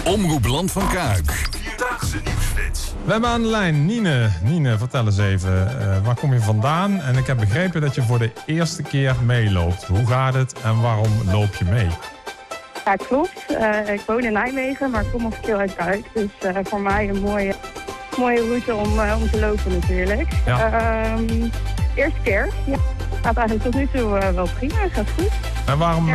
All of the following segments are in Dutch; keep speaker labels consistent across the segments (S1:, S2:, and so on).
S1: Omroep Land van Kuik. Vierdaagse nieuwsflits.
S2: We hebben aan de lijn Nine. Nine, vertel eens even, waar kom je vandaan? En ik heb begrepen dat je voor de eerste keer meeloopt. Hoe gaat het en waarom loop je mee?
S3: Ja, klopt. Ik woon in Nijmegen, maar ik kom officieel uit Kuik. Dus voor mij een mooie route om te lopen natuurlijk.
S2: Ja.
S3: Eerste keer. Ja. Gaat eigenlijk tot nu toe wel prima. Gaat goed.
S2: En waarom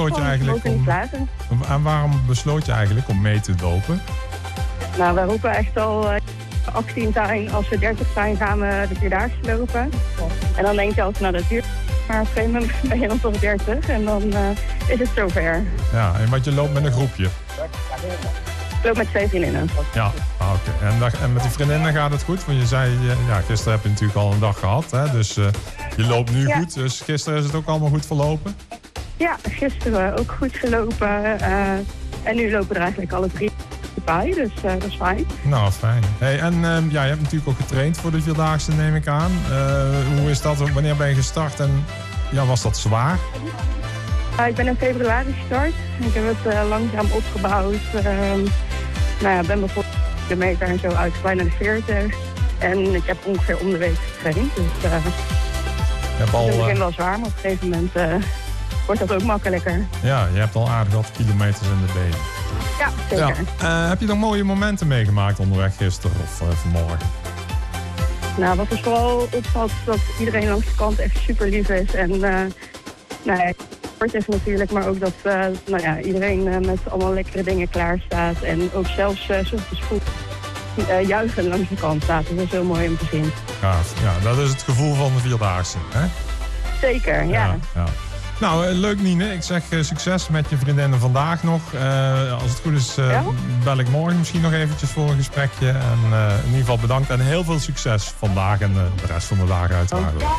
S2: besloot je eigenlijk om mee te lopen?
S3: Nou, we roepen echt al 18 zijn. Als we 30 zijn, gaan we de Vierdaagse lopen. En dan denk je altijd, nou dat duurt. Maar op een gegeven moment ben je dan toch 30 en dan is het zover.
S2: Ja, want je loopt met een groepje?
S3: Ik loop met 2 vriendinnen.
S2: Ja, oké. En met die vriendinnen gaat het goed? Want je zei, gisteren heb je natuurlijk al een dag gehad. Hè? Dus je loopt nu goed. Dus gisteren is het ook allemaal goed verlopen? Ja,
S3: gisteren ook goed gelopen. En nu lopen er eigenlijk alle 3 bij. Dus dat is fijn.
S2: Nou, fijn. Hey, en je hebt natuurlijk ook getraind voor de Vierdaagse, neem ik aan. Hoe is dat? Wanneer ben je gestart en was dat zwaar?
S3: Ik ben in februari gestart. Ik heb het langzaam opgebouwd. Ben bijvoorbeeld de meter en zo uitgekleid naar de 40. En ik heb ongeveer om de week getraind. Dus het is in het begin wel zwaar, maar op een gegeven moment wordt dat ook makkelijker.
S2: Ja, je hebt al aardig wat kilometers in de benen.
S3: Ja, zeker.
S2: Ja. Heb je nog mooie momenten meegemaakt onderweg gisteren of vanmorgen?
S3: Nou, wat er vooral opvalt is dat iedereen langs de kant echt super lief is. En sport is natuurlijk, maar ook dat iedereen met allemaal lekkere dingen klaar staat. En ook zelfs 's ochtends vroeg juichen langs de kant staat. Dus dat is heel mooi om te zien.
S2: Ja, dat is het gevoel van de Vierdaagse, hè?
S3: Zeker, ja.
S2: Nou, leuk Nine. Ik zeg succes met je vriendinnen vandaag nog. Als het goed is, bel ik morgen misschien nog eventjes voor een gesprekje. En in ieder geval bedankt en heel veel succes vandaag en de rest van de dagen uiteraard.